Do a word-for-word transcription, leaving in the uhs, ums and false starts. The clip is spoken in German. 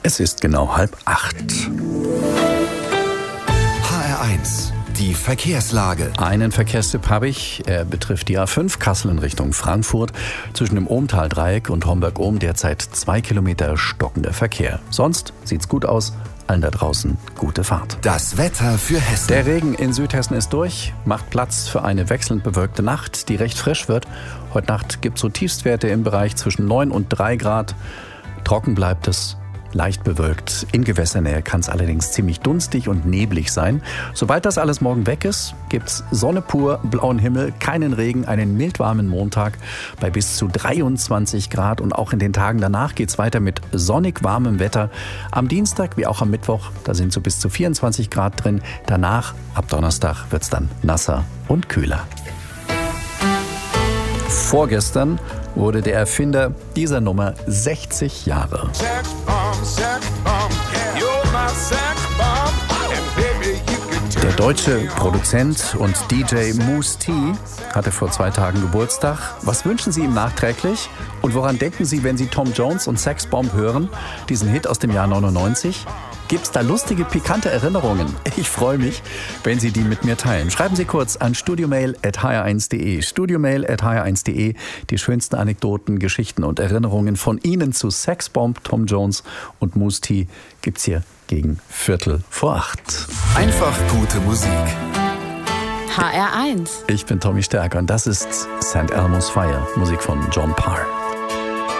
Es ist genau halb acht. H R eins, die Verkehrslage. Einen Verkehrstipp habe ich. Er betrifft die A fünf Kassel in Richtung Frankfurt. Zwischen dem Ohmtal-Dreieck und Homberg-Ohm derzeit zwei Kilometer stockender Verkehr. Sonst sieht's gut aus. Allen da draußen gute Fahrt. Das Wetter für Hessen. Der Regen in Südhessen ist durch, macht Platz für eine wechselnd bewölkte Nacht, die recht frisch wird. Heute Nacht gibt es so Tiefstwerte im Bereich zwischen neun und drei Grad. Trocken bleibt es, leicht bewölkt. In Gewässernähe kann es allerdings ziemlich dunstig und neblig sein. Sobald das alles morgen weg ist, gibt es Sonne pur, blauen Himmel, keinen Regen, einen mildwarmen Montag bei bis zu dreiundzwanzig Grad. Und auch in den Tagen danach geht es weiter mit sonnig warmem Wetter. Am Dienstag wie auch am Mittwoch, da sind so bis zu vierundzwanzig Grad drin. Danach, ab Donnerstag, wird es dann nasser und kühler. Vorgestern wurde der Erfinder dieser Nummer sechzig Jahre. Der deutsche Produzent und D J Mousse T hatte vor zwei Tagen Geburtstag. Was wünschen Sie ihm nachträglich? Und woran denken Sie, wenn Sie Tom Jones und Sex Bomb hören? Diesen Hit aus dem Jahr neunundneunzig? Gibt's da lustige, pikante Erinnerungen? Ich freue mich, wenn Sie die mit mir teilen. Schreiben Sie kurz an studiomail at h r eins punkt de. studiomail at h r eins punkt de. Die schönsten Anekdoten, Geschichten und Erinnerungen von Ihnen zu Sex Bomb, Tom Jones und Mousse T gibt's hier gegen Viertel vor acht. Einfach gute Musik. H R eins. Ich bin Tommy Stärker und das ist Saint Elmo's Fire, Musik von John Parr.